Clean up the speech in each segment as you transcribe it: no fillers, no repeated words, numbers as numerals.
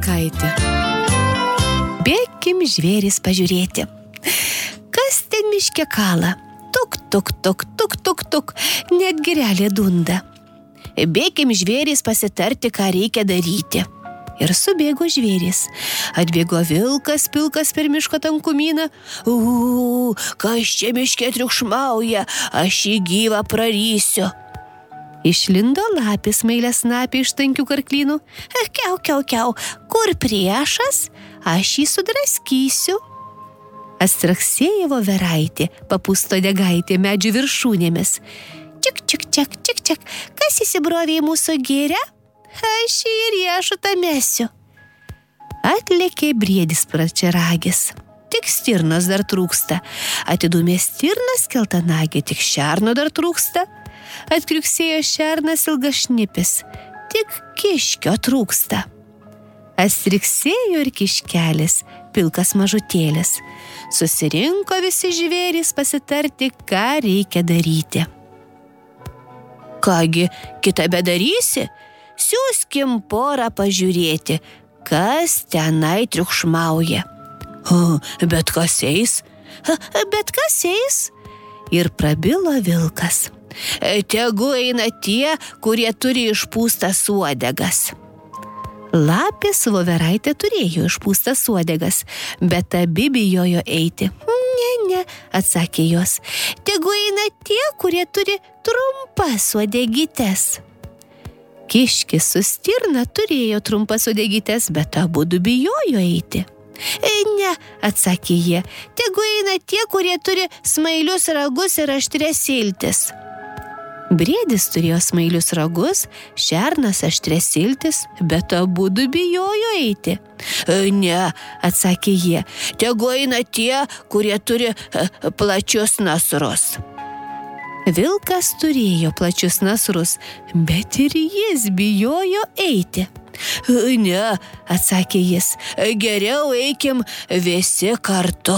Kaitė. Bėkim žvėris pažiūrėti. Kas ten miške kala? Tuk, tuk, tuk, tuk, tuk, tuk. Net girelė dunda. Bėkim žvėris pasitarti, ką reikia daryti. Ir subėgo žvėris. Atbėgo vilkas, pilkas per miško tankumyną. Kas čia miške triukšmauja? Aš jį gyvą prarysiu. Išlindo lapė smailiasnapė iš tankių karklynų. Kiau, kiau, kiau. Kur priešas? Aš jį sudraskysiu. Astraksėjo voveraitė, papusto degaitė medžių viršūnėmis. Čik, čik, čik, čik, čik. Kas įsibrovė į mūsų girią? Aš jį riešutą mesiu. Atlėkė briedis plačiaragis. Tik stirnos dar trūksta. Atidūmė stirnas keltanagė, tik šerno dar trūksta. Atkriuksėjo šernas ilgašnipis, tik kiškio trūksta. Astriksėjo ir kiškelis, pilkas mažutėlis. Susirinko visi žvėrys pasitarti, ką reikia daryti. Kągi, kitą bedarysi? Siųskim porą pažiūrėti, kas tenai triukšmauja. Bet kas eis? Bet kas eis? Ir prabilo vilkas. Tegu eina tie, kurie turi išpūstas uodegas. Lapės voveraitė turėjo išpūstas uodegas, bet abi bijojo eiti. Ne, atsakė jos. Tegu eina tie, kurie turi trumpas uodegytes. Kiškis su stirna turėjo trumpas uodegytes, bet abudu bijojo eiti. Ne, atsakė jie. Tegu eina tie, kurie turi smailius ragus ir aštrias iltis. Briedis turėjo smailius ragus, šernas aštrias iltis, bet abudu bijojo eiti. Ne, atsakė jie, tegu eina tie, kurie turi plačius nasrus. Vilkas turėjo plačius nasrus, bet ir jis bijojo eiti. Ne, atsakė jis, geriau eikim visi kartu.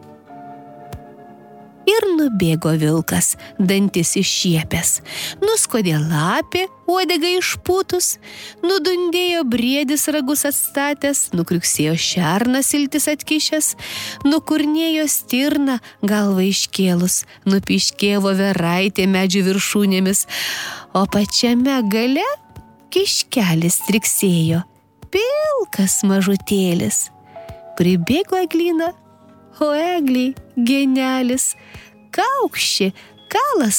Ir nubėgo vilkas, dantis iššiepęs. Nuskodė lapė, uodegą išpūtus, nudundėjo briedis ragus atstatęs, nukriuksėjo šernas iltis atkišęs, nukurnėjo stirna galvą iškėlus, nupiškėjo voveraitė medžių viršūnėmis, o pačiame gale kiškelis striksėjo, pilkas mažutėlis. Pribėgo eglyną, o egliai genelis, kaukši, kalas